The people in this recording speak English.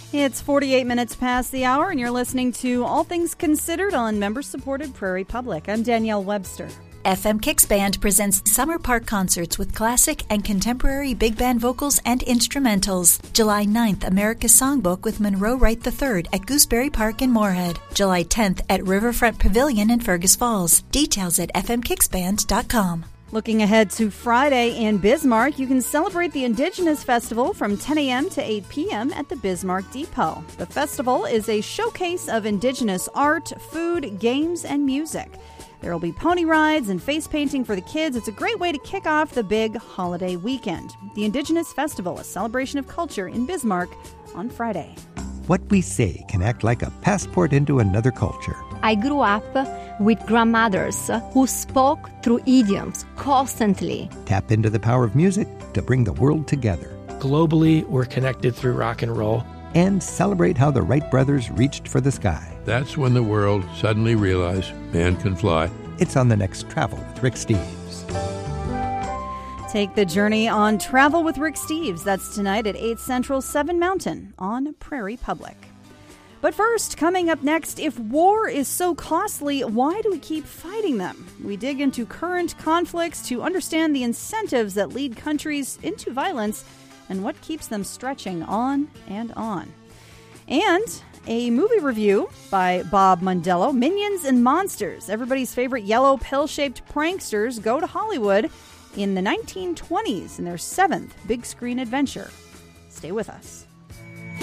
It's 48 minutes past the hour, and you're listening to All Things Considered on member-supported Prairie Public. I'm Danielle Webster. FM Kicks Band presents Summer Park Concerts with classic and contemporary big band vocals and instrumentals. July 9th, America's Songbook with Monroe Wright III at Gooseberry Park in Moorhead. July 10th at Riverfront Pavilion in Fergus Falls. Details at fmkicksband.com. Looking ahead to Friday in Bismarck, you can celebrate the Indigenous Festival from 10 a.m. to 8 p.m. at the Bismarck Depot. The festival is a showcase of Indigenous art, food, games, and music. There will be pony rides and face painting for the kids. It's a great way to kick off the big holiday weekend. The Indigenous Festival, a celebration of culture in Bismarck on Friday. What we say can act like a passport into another culture. I grew up with grandmothers who spoke through idioms constantly. Tap into the power of music to bring the world together. Globally, we're connected through rock and roll. And celebrate how the Wright brothers reached for the sky. That's when the world suddenly realized man can fly. It's on the next Travel with Rick Steves. Take the journey on Travel with Rick Steves. That's tonight at 8 Central, 7 Mountain on Prairie Public. But first, coming up next, if war is so costly, why do we keep fighting them? We dig into current conflicts to understand the incentives that lead countries into violence and what keeps them stretching on and on. And a movie review by Bob Mondello, Minions and Monsters. Everybody's favorite yellow pill-shaped pranksters go to Hollywood in the 1920s in their 7th big screen adventure. Stay with us.